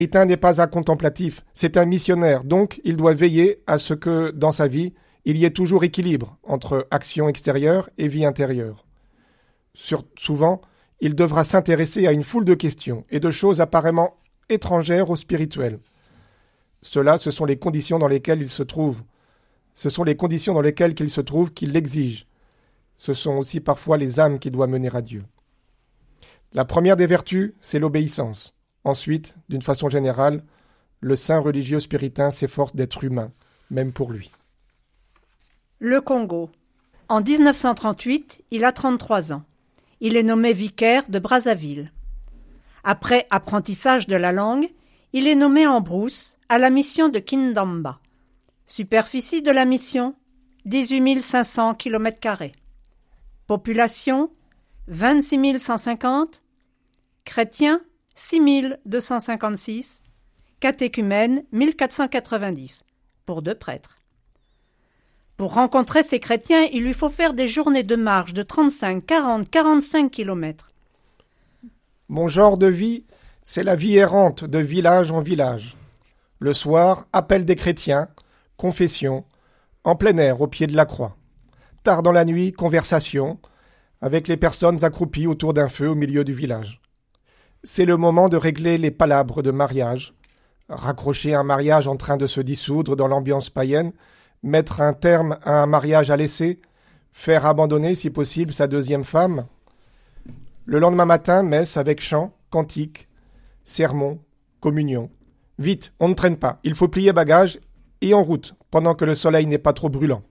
Samaritain n'est pas un contemplatif, c'est un missionnaire, donc il doit veiller à ce que, dans sa vie, il y ait toujours équilibre entre action extérieure et vie intérieure. Souvent, il devra s'intéresser à une foule de questions et de choses apparemment étrangères au spirituel. Ce sont les conditions dans lesquelles il se trouve. Ce sont les conditions dans lesquelles il se trouve qui l'exigent. Ce sont aussi parfois les âmes qu'il doit mener à Dieu. La première des vertus, c'est l'obéissance. Ensuite, d'une façon générale, le saint religieux spiritain s'efforce d'être humain, même pour lui. Le Congo. En 1938, il a 33 ans. Il est nommé vicaire de Brazzaville. Après apprentissage de la langue, il est nommé en brousse à la mission de Kindamba. Superficie de la mission, 18 500 km². Population, 26 150. Chrétiens, 6 256. Catéchumènes, 1490. Pour 2 prêtres. Pour rencontrer ces chrétiens, il lui faut faire des journées de marche de 35, 40, 45 km. Mon genre de vie, c'est la vie errante de village en village. Le soir, appel des chrétiens, confession, en plein air au pied de la croix. Tard dans la nuit, conversation, avec les personnes accroupies autour d'un feu au milieu du village. C'est le moment de régler les palabres de mariage, raccrocher un mariage en train de se dissoudre dans l'ambiance païenne, mettre un terme à un mariage à laisser, faire abandonner, si possible, sa deuxième femme. Le lendemain matin, messe avec chant, cantique, sermon, communion. Vite, on ne traîne pas, il faut plier bagages et en route, pendant que le soleil n'est pas trop brûlant.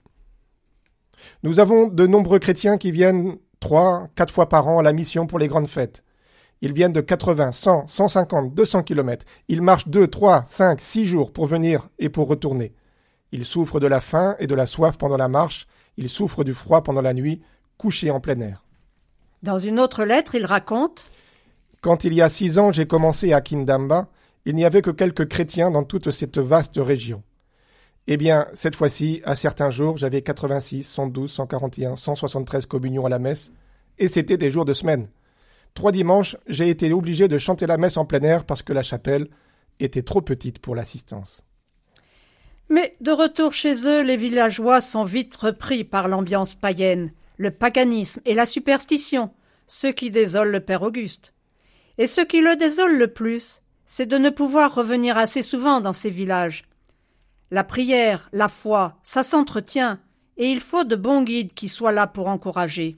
Nous avons de nombreux chrétiens qui viennent 3, 4 fois par an à la mission pour les grandes fêtes. Ils viennent de 80, 100, 150, 200 km. Ils marchent 2, 3, 5, 6 jours pour venir et pour retourner. Ils souffrent de la faim et de la soif pendant la marche. Ils souffrent du froid pendant la nuit, couchés en plein air. Dans une autre lettre, il raconte « Quand il y a 6 ans, j'ai commencé à Kindamba, il n'y avait que quelques chrétiens dans toute cette vaste région. Eh bien, cette fois-ci, à certains jours, j'avais 86, 112, 141, 173 communions à la messe, et c'était des jours de semaine. 3 dimanches, j'ai été obligé de chanter la messe en plein air parce que la chapelle était trop petite pour l'assistance. » Mais de retour chez eux, les villageois sont vite repris par l'ambiance païenne, le paganisme et la superstition, ce qui désole le père Auguste. Et ce qui le désole le plus, c'est de ne pouvoir revenir assez souvent dans ces villages. La prière, la foi, ça s'entretient, et il faut de bons guides qui soient là pour encourager.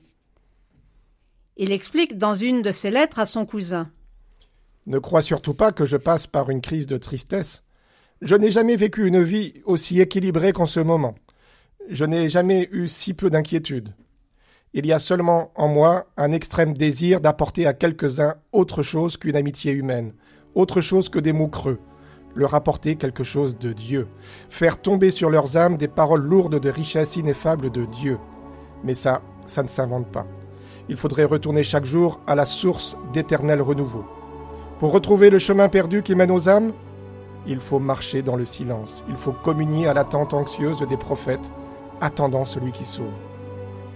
Il explique dans une de ses lettres à son cousin. « Ne crois surtout pas que je passe par une crise de tristesse. Je n'ai jamais vécu une vie aussi équilibrée qu'en ce moment. Je n'ai jamais eu si peu d'inquiétude. Il y a seulement en moi un extrême désir d'apporter à quelques-uns autre chose qu'une amitié humaine, autre chose que des mots creux, leur apporter quelque chose de Dieu, faire tomber sur leurs âmes des paroles lourdes de richesse ineffable de Dieu. Mais ça ne s'invente pas. Il faudrait retourner chaque jour à la source d'éternel renouveau. Pour retrouver le chemin perdu qui mène aux âmes, il faut marcher dans le silence. Il faut communier à l'attente anxieuse des prophètes, attendant celui qui sauve.